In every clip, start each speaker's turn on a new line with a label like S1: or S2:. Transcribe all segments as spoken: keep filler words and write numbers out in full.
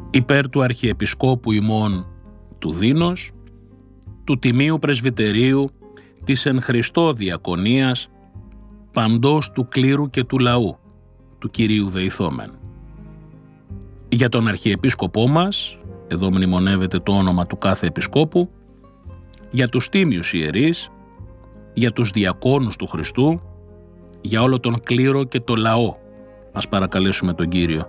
S1: υπέρ του Αρχιεπισκόπου ημών του Δίνος, του Τιμίου Πρεσβυτερίου, της εν Χριστώ Διακονίας, παντός του κλήρου και του λαού, του Κυρίου Δεηθόμεν. Για τον Αρχιεπίσκοπό μας, εδώ μνημονεύεται το όνομα του κάθε επισκόπου, για τους τίμιους ιερείς, για τους διακόνους του Χριστού, για όλο τον κλήρο και το λαό, ας παρακαλέσουμε τον Κύριο.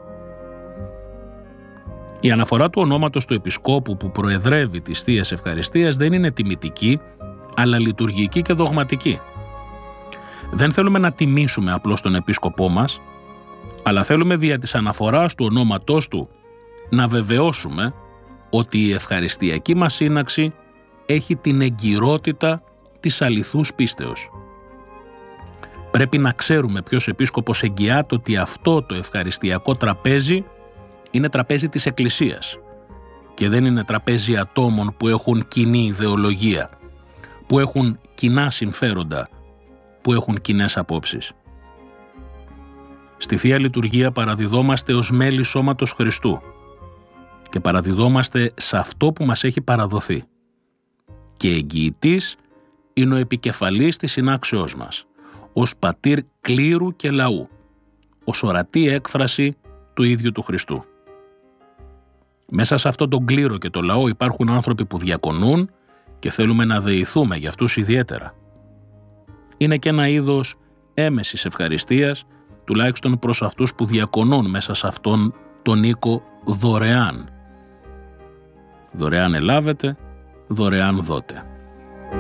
S1: Η αναφορά του ονόματος του επισκόπου που προεδρεύει της Θείας Ευχαριστίας δεν είναι τιμητική, αλλά λειτουργική και δογματική. Δεν θέλουμε να τιμήσουμε απλώς τον επίσκοπό μας, αλλά θέλουμε δια της αναφοράς του ονόματός του να βεβαιώσουμε ότι η ευχαριστιακή μας σύναξη έχει την εγκυρότητα της αληθούς πίστεως. Πρέπει να ξέρουμε ποιος επίσκοπος εγγυάται ότι αυτό το ευχαριστιακό τραπέζι είναι τραπέζι της Εκκλησίας και δεν είναι τραπέζι ατόμων που έχουν κοινή ιδεολογία, που έχουν κοινά συμφέροντα, που έχουν κοινές απόψεις. Στη Θεία Λειτουργία παραδιδόμαστε ως μέλη σώματος Χριστού και παραδιδόμαστε σε αυτό που μας έχει παραδοθεί. Και εγγυητής είναι ο επικεφαλής της συνάξεώς μας, ως πατήρ κλήρου και λαού, ως ορατή έκφραση του ίδιου του Χριστού. Μέσα σε αυτόν τον κλήρο και το λαό υπάρχουν άνθρωποι που διακονούν και θέλουμε να δεηθούμε για αυτούς ιδιαίτερα. Είναι και ένα είδος έμεσης ευχαριστίας, τουλάχιστον προς αυτούς που διακονούν μέσα σε αυτόν τον οίκο δωρεάν. Δωρεάν ελάβετε, δωρεάν δότε.